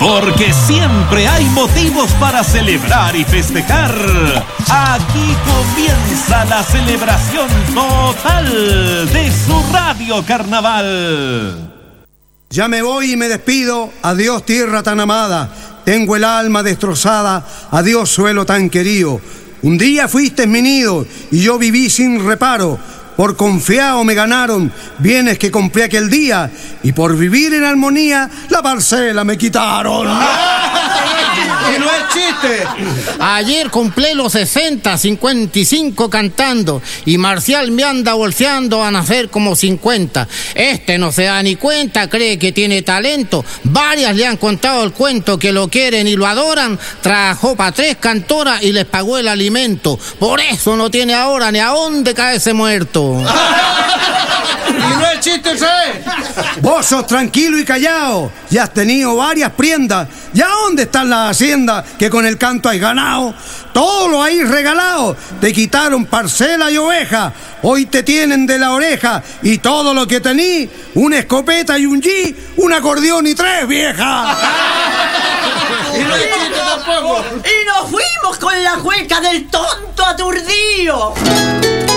Porque siempre hay motivos para celebrar y festejar. Aquí comienza la celebración total de su Radio Carnaval. Ya me voy y me despido. Adiós, tierra tan amada. Tengo el alma destrozada. Adiós, suelo tan querido. Un día fuiste mi nido y yo viví sin reparo. Por confiado me ganaron bienes que compré aquel día, y por vivir en armonía la parcela me quitaron. Y no es chiste. Ayer cumplí los 60, 55 cantando, y Marcial me anda bolseando a nacer como 50. Este no se da ni cuenta, cree que tiene talento. Varias le han contado el cuento que lo quieren y lo adoran. Trabajó para 3 cantoras y les pagó el alimento. Por eso no tiene ahora ni a dónde caerse muerto. Y no es chiste, ¿sabes? Vos sos tranquilo y callado. Ya has tenido varias prendas. ¿Ya dónde están las haciendas que con el canto hay ganado? Todo lo hay regalado. Te quitaron parcela y oveja. Hoy te tienen de la oreja. Y todo lo que tení, una escopeta y un G, un acordeón y 3 viejas. Y no es chiste tampoco. Y nos fuimos con la cueca del tonto aturdido.